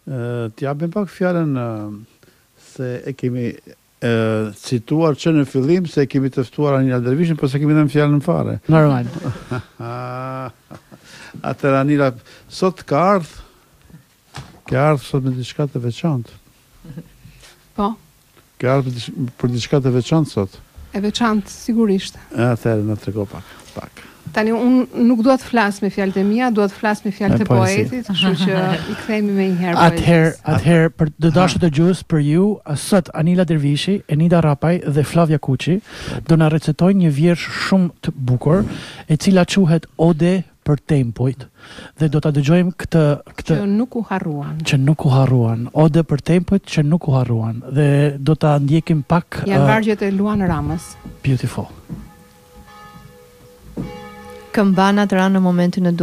T'japim pak fjalën se e kemi cituar që në fillim se e kemi të ftuar Anila Dervishin, po se kemi dhënë fjalën fare. Normal. Atëherë Anila, sot ka ardhur sot me diçka të veçantë. Po. Ka ardhur për diçka të veçantë sot. E veçantë, sigurisht. Atëherë na trego pak. Tani unë nuk dua të flas me fjalët e mia, dua të flas me fjalët e poetit, kështu që i kthehemi më një herë. Atëherë për të dashur të dëgjues për ju, sot Anila Dervishi, Enida Rapaj dhe Flavia Kuçi do na recetojnë një vjersh shumë të bukur, e cila quhet Ode për tempujt, dhe do ta dëgjojmë këtë që nuk u harruan. Që nuk u harruan. Ode për tempujt që nuk u harruan, dhe do ta ndjekim pak. Janë vargjet e Luan Ramës. Beautiful. Këmbana të ranë në momentin e